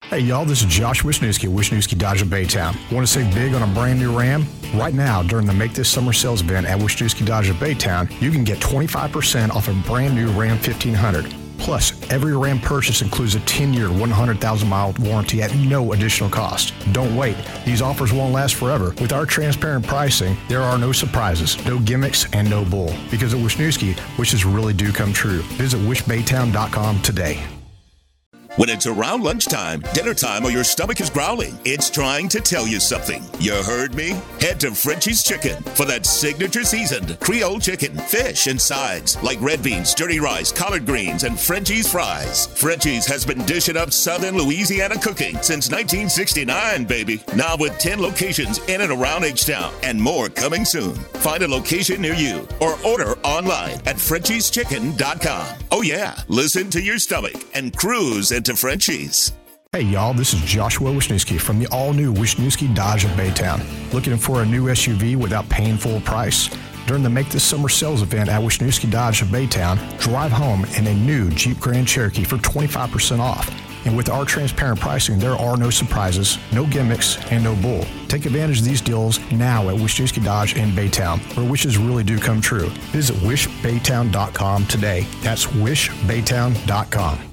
Hey y'all, this is Josh Wisniewski of Wisniewski Dodge in Baytown. Want to save big on a brand new Ram? Right now, during the Make This Summer sales event at Wisniewski Dodge in Baytown, you can get 25% off a brand new Ram 1500. Plus, every Ram purchase includes a 10-year, 100,000-mile warranty at no additional cost. Don't wait. These offers won't last forever. With our transparent pricing, there are no surprises, no gimmicks, and no bull. Because at Wisniewski, wishes really do come true. Visit wishbaytown.com today. When it's around lunchtime, dinner time, or your stomach is growling, it's trying to tell you something. You heard me? Head to Frenchie's Chicken for that signature seasoned Creole chicken, fish, and sides like red beans, dirty rice, collard greens, and Frenchie's fries. Frenchie's has been dishing up Southern Louisiana cooking since 1969, baby. Now with 10 locations in and around H-Town and more coming soon. Find a location near you or order online at FrenchiesChicken.com. Oh yeah, listen to your stomach and cruise into Frenchies. Hey y'all, this is Joshua Wisniewski from the all-new Wisniewski Dodge of Baytown. Looking for a new SUV without paying full price? During the Make This Summer sales event at Wisniewski Dodge of Baytown, drive home in a new Jeep Grand Cherokee for 25% off. And with our transparent pricing, there are no surprises, no gimmicks, and no bull. Take advantage of these deals now at Wisniewski Dodge in Baytown, where wishes really do come true. Visit wishbaytown.com today. That's wishbaytown.com.